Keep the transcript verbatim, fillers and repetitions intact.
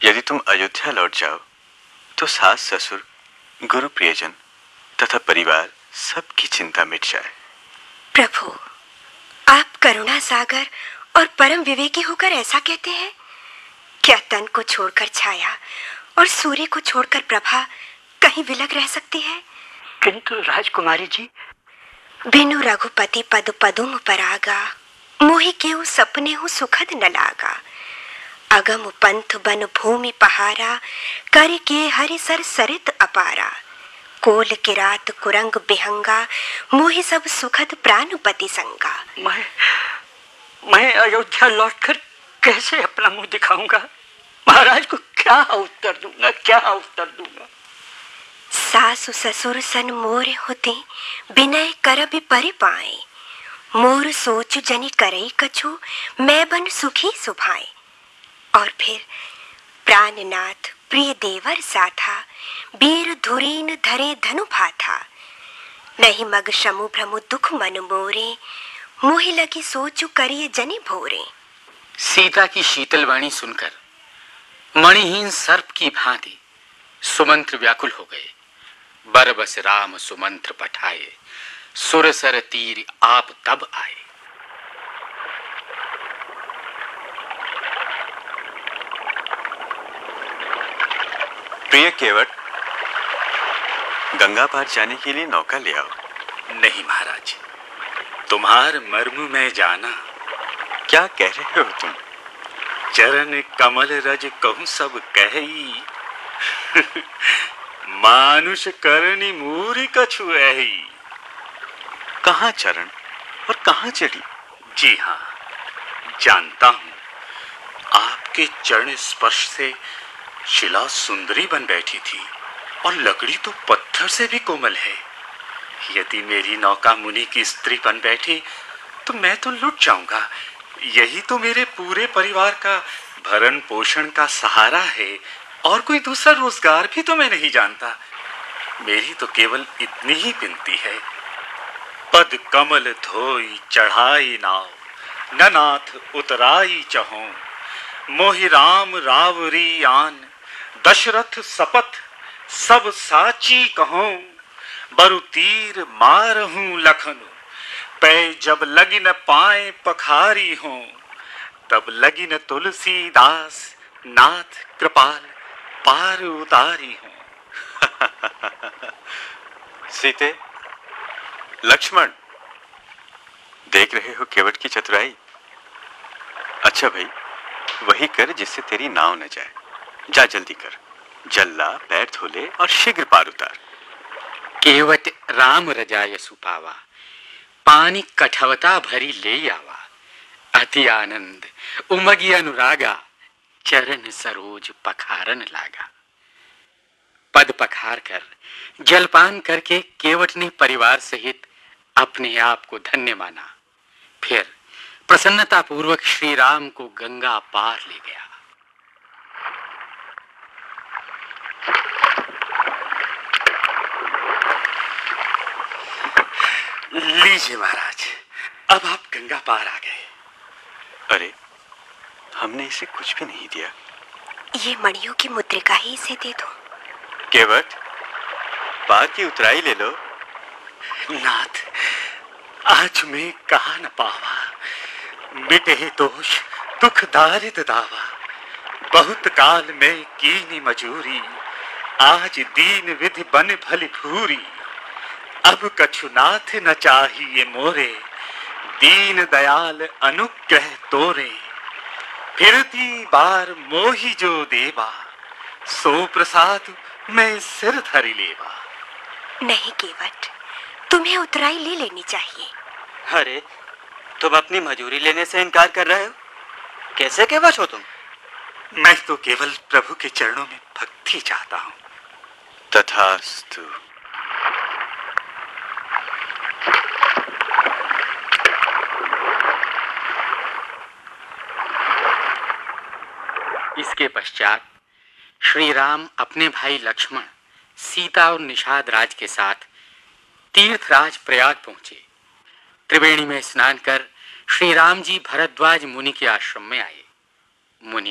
यदि तुम अयोध्या लौट जाओ तो सास ससुर, गुरु प्रियजन तथा परिवार सबकी चिंता मिट जाए। प्रभु, आप करुणा सागर और परम विवेकी होकर ऐसा कहते हैं? क्या तन को छोड़कर छाया और सूर्य को छोड़कर प्रभा कहीं विलग रह सकती है? किंतु राजकुमारी जी, बिनु रघुपति पद पदुम परागा, मोहि केउ सपने हूँ सुखद न लागा। अगम पंथ बन भूमि पहारा, कर के हरि सर सरित अपारा। कोल किरात कुरंग बिहंगा, मोहि सब सुखद प्राणपति संगा। मैं मैं अयोध्या लौटकर कैसे अपना मुंह दिखाऊंगा? महाराज को क्या उत्तर दूंगा, क्या उत्तर दूंगा? सासु ससुर सन मोर होते, बिनय करबि परि पाए। मोर सोचु जनि करई कछु, मैं बन सुखी सुभाए। और फिर प्राणनाथ प्रिय देवर साथा, वीर धुरीन धरे धनु भाथा। नहीं मग शमु भ्रमु दुख मन मोरे, मोहि लगी सोचु करिए जनि भोरे। सीता की शीतल वाणी सुनकर मणिहीन सर्प की भांति सुमंत्र व्याकुल हो गए। बरबस राम सुमंत्र पठाए, सुरसर तीर आप तब आए। प्रिय केवट, गंगा पार जाने के लिए नौका ले आओ। नहीं महाराज, तुम्हार मर्म में जाना। क्या कह रहे हो तुम? चरण कमल रज कहूं सब कही, मानुष करनी मूरी कछु ऐही। कहाँ चरण और कहाँ चढ़ी? जी हाँ, जानता हूं। आपके चरण स्पर्श से शिला सुंदरी बन बैठी थी और लकड़ी तो पत्थर से भी कोमल है। यदि मेरी नौका मुनि की स्त्री बन बैठी तो मैं तो लुट जाऊंगा। यही तो मेरे पूरे परिवार का भरण पोषण का सहारा है, और कोई दूसरा रोजगार भी तो मैं नहीं जानता। मेरी तो केवल इतनी ही विनती है, पद कमल धोई चढ़ाई नाव, ननाथ उतराई चहों। मोहि राम रावरी आन, दशरथ सपथ सब साची कहूं। बरु तीर मारहूं लखन, पै जब लगी न पाए पखारी हों। तब लगी न तुलसीदास, नाथ कृपाल पार उतारी हों। सीते, लक्ष्मण, देख रहे हो केवट की चतुराई? अच्छा भाई, वही कर जिससे तेरी नाव न जाए। जा जल्दी कर, जल्ला पैर धोले और शीघ्र पार उतार। केवट राम रजाय सुपावा, पानी कठवता भरी ले आवा। अति आनंद उमगी अनुरागा, चरण सरोज पखारन लागा। पद पखार कर जलपान करके केवट ने परिवार सहित अपने आप को धन्य माना। फिर प्रसन्नता पूर्वक श्री राम को गंगा पार ले गया। लीजिए महाराज, अब आप गंगा पार आ गए। अरे, हमने इसे कुछ भी नहीं दिया। ये मणियों की मुद्रिका ही इसे दे दो। केवट, पार की उतराई ले लो। नाथ, आज मैं कहा न पावा, मिटे दोष दुख दारिद दावा। बहुत काल में कीनी मजूरी, आज दीन विधि बन भली भूरी। अब कछु नाथ न चाहिए मोरे, दीन दयाल अनुग्रह तोरे। फिरती बार मोहि जो देवा, सो प्रसाद मैं सिर धरि लेवा। नहीं केवट, तुम्हें उतराई ले लेनी चाहिए। अरे, तुम अपनी मजूरी लेने से इनकार कर रहे हो? कैसे केवट हो तुम? मैं तो केवल प्रभु के चरणों में भक्ति चाहता हूं। तथास्तु। इसके पश्चात श्री राम अपने भाई लक्ष्मण, सीता और निषाद राज के साथ तीर्थराज प्रयाग पहुंचे। त्रिवेणी में स्नान कर श्री राम जी भरद्वाज मुनि के आश्रम में आए। मुनि